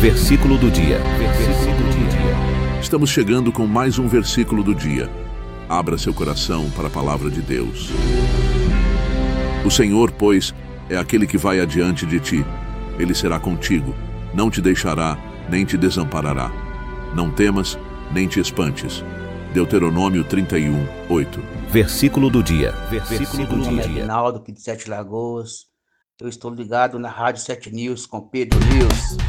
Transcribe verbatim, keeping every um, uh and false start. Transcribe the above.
Versículo do dia. Versículo do dia. Estamos chegando com mais um versículo do dia. Abra seu coração para a palavra de Deus. O Senhor, pois, é aquele que vai adiante de ti. Ele será contigo, não te deixará, nem te desamparará. Não temas, nem te espantes. Deuteronômio trinta e um, oito. Versículo do dia. Versículo do Meu nome é dia. Rinaldo, aqui de Sete Lagoas. Eu estou ligado na Rádio Sete News com Pedro News.